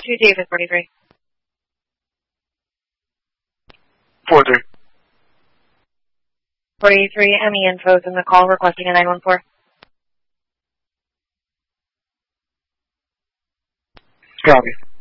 to David 43. 43. 43, ME info is in the call requesting a 914. Copy.